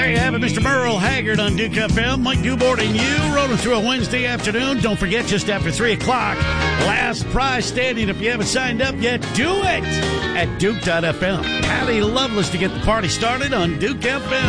There you have it, Mr. Merle Haggard on Duke FM. Mike Dubort and you rolling through a Wednesday afternoon. Don't forget, just after 3 o'clock, last prize standing. If you haven't signed up yet, do it at Duke.fm. Patty Loveless to get the party started on Duke FM.